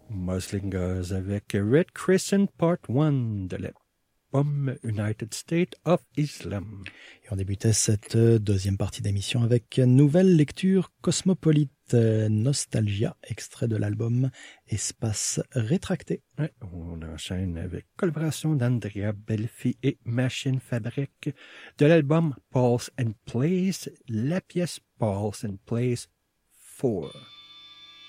Muslingers avec Red Crescent Part 1 de l'album United States of Islam. Et on débutait cette deuxième partie d'émission avec nouvelle lecture cosmopolite, Nostalgia, extrait de l'album Espace rétracté. Ouais, on enchaîne avec collaboration d'Andrea Belfi et Machine Fabrique de l'album Pulse and Place, la pièce Pulse and Place 4.